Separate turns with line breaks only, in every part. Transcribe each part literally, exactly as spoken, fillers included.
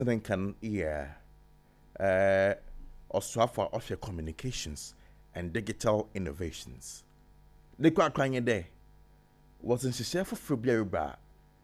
then can yeah uh also for offer communications and digital innovations. The quite crying there wasn't she share for February bar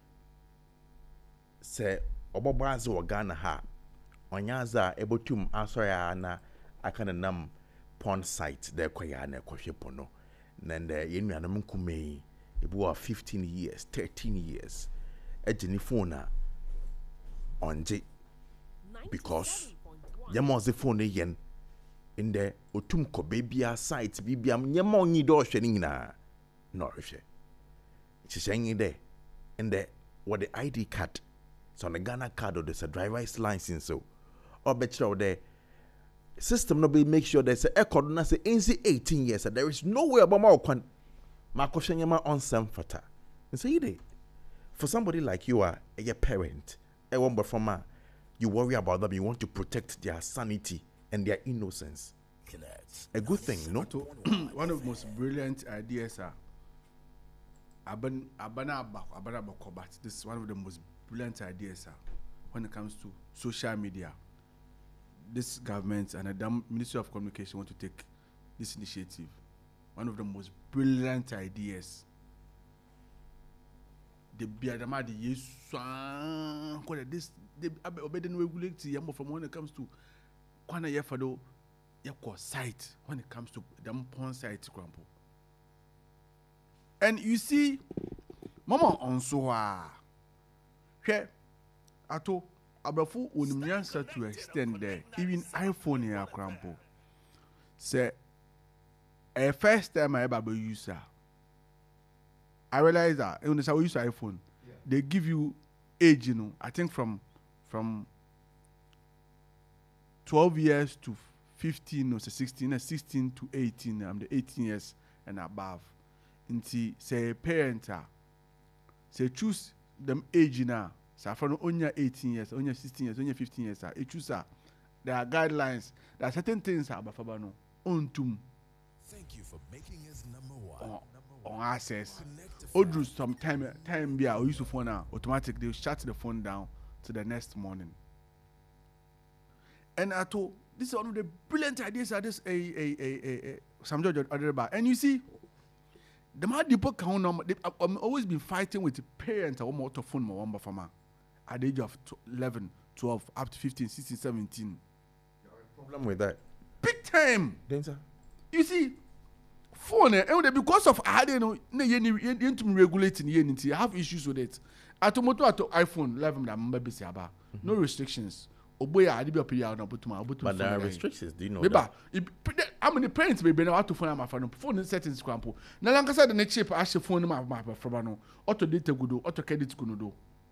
say obobazo or Ghana ha onyaza ebotum asoya na akana nam porn site there kwaya na kwahwe pono and the yenuanam nkume ebu fifteen years thirteen years ejini phone na onje because yamo the phone yen in the otum ko bebia site bibia nyama onyi do hwe ni nyina no hwe chisenyi there in the what the I D card so on the Ghana card or there's a driver's license so or better there system no be make sure there's a record na say eighteen years and there is no way about my kwan makoshe nyama on some fata and say it for somebody like you are a parent a one from you worry about them, you want to protect their sanity and their innocence. A good thing, no?
One of the most brilliant ideas are Aban Abana Abana Bakobat. This is one of the most brilliant ideas are when it comes to social media. This government and the Ministry of Communication want to take this initiative. One of the most brilliant ideas. The biadama the yesu this the obedient regulate yamo from when it comes to kwana yefado yako site when it comes to the porn site crampo. And you see mama on so ah here ato abafu unimyansa to extend there even iPhone ya crampo say a first time I ever use her. I realize that when I use iPhone, yeah. They give you age, you know. I think from from twelve years to fifteen or sixteen, sixteen to eighteen. I'm the eighteen years and above. And see, say parent, say choose them age now. So from only eighteen years, only sixteen years, only fifteen years. I choose that. There are guidelines. There are certain things about Fabano. On
Thank you for making us number one.
On, on access. Odru some time time be I use the phone now automatically they shut the phone down to the next morning. And I told this is one of the brilliant ideas that this a a a a some judge other about. And you see, the man people count number I've always been fighting with the parents or more to phone my one farmer at the age of eleven, twelve, up to fifteen, sixteen, seventeen.
Problem with that.
Big time.
Danger.
You see, phone and because of I don't know to regulating yen I have issues with it. Atomoto ato iPhone eleven that remember say about no restrictions. Oboya adi be period na botuma botuma.
But there are restrictions, do you know
that?
That?
How many parents be now to phone my phone phone settings crampo. Na lanka say the next chip ashe phone ma ma from no. Auto data gudo, auto credit gudo.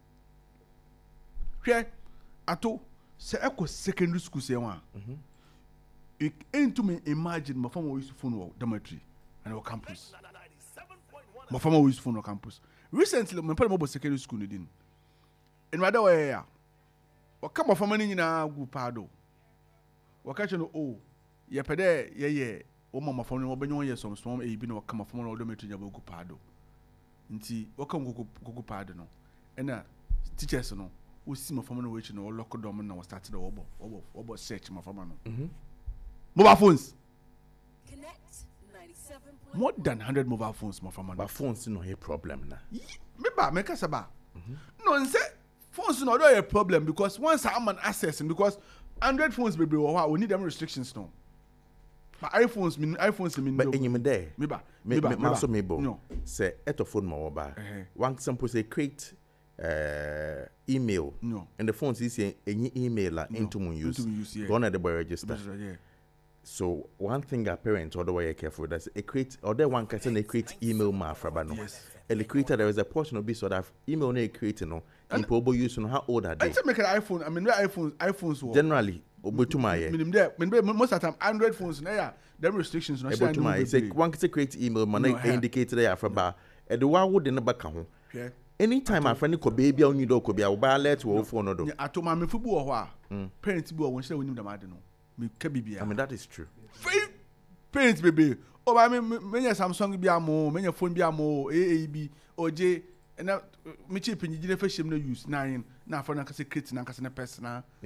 Hwe ato say eko secondary school say one. Mhm. You ain't to me imagine my phone used to phone or dormitory and our campus. My phone used to phone or campus. Recently, my parents were secondary school in. In rather way, what come of money in a good pado? What catch no oh, ye pede ye ye. Oh, my phone will be no years some small a bin or come of phone or dormitory of good pado. Inti, what come go go pado no? And uh, teachers no. We see my phone which no local domain now started the obo obo obo search my phone no. Mobile phones.
Connect ninety-seven point one.
More than one hundred mobile phones, my friend.
But phones no a problem na.
Remember, make us about. No, and say phones no a problem because once I'm an accessing because Android phones baby we need them restrictions now. But iPhones mean iPhones mean.
But in there,
Meba,
me me also mebo.
No.
Say eto phone mo ba. One sample say create uh, email.
No.
And the phones is any email la into mun use.
Into use, yeah.
Go on the boy register.
Yeah.
So one thing our parents all the way careful that's a create or there one can they create email ma frabano.
Yes.
And the creator there is a portion of this sort of email they create no in probable use on how old are they?
I tell make an iPhone. I mean, where iPhones iPhones work.
Generally, obutuma ye.
Meaning there, most of the time Android phones now yeah, them restrictions no.
Obutuma ye say one can create email man no, indicate there fraba. And the one would in the back home.
Yeah.
Anytime a friend could baby on you do could be a buy let to phone or do.
I told my football wa. Parents bo won say we need them I don't know. Me kabibia.
I mean that is true.
Very parents baby. Oh I mean many Samsung bi amo, many phone bi amo, A A B, O J and now me cheap in the fashion no use nine na afɔ nankasa create nankasa ne personal